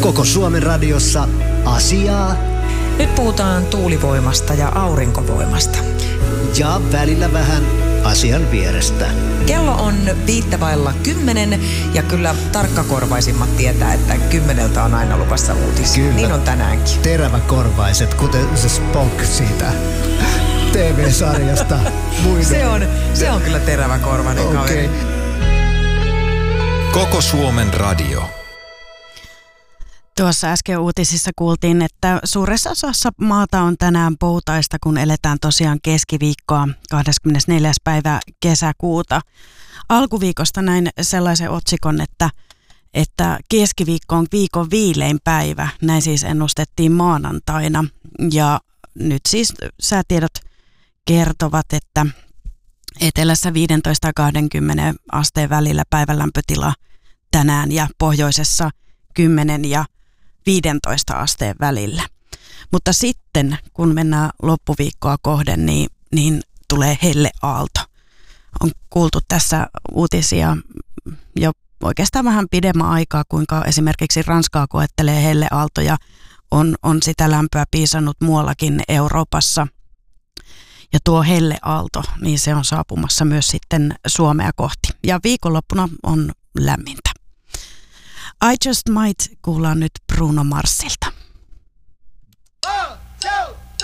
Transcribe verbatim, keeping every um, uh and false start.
Koko Suomen radiossa asiaa Nyt puhutaan tuulivoimasta ja aurinkovoimasta. ja välillä vähän asian vierestä. Kello on viittä vailla kymmenen ja kyllä tarkkakorvaisimmat tietää, että kymmeneltä on aina luvassa uutisia. Kyllä. Niin on tänäänkin. Teräväkorvaiset, kuten se Spock siitä T V-sarjasta. Muiden. Se on, se on kyllä teräväkorvainen Okei. kaveri. Koko Suomen radio. Tuossa äsken uutisissa kuultiin, että suuressa osassa maata on tänään poutaista, kun eletään tosiaan keskiviikkoa kahdeskymmenesneljäs päivä kesäkuuta. Alkuviikosta näin sellaisen otsikon, että, että keskiviikko on viikon viilein päivä. Näin siis ennustettiin maanantaina. Ja nyt siis säätiedot kertovat, että etelässä viisitoista ja kaksikymmentä asteen välillä päivän lämpötila tänään ja pohjoisessa kymmenen ja viisitoista asteen välillä. Mutta sitten, kun mennään loppuviikkoa kohden, niin, niin tulee helleaalto. On kuultu tässä uutisia jo oikeastaan vähän pidemmän aikaa, kuinka esimerkiksi Ranskaa koettelee helleaalto ja on, on sitä lämpöä piisannut muuallakin Euroopassa. Ja tuo helleaalto, niin se on saapumassa myös sitten Suomea kohti. Ja viikonloppuna on lämmintä. I Just Might kuullaan nyt Bruno Marsilta.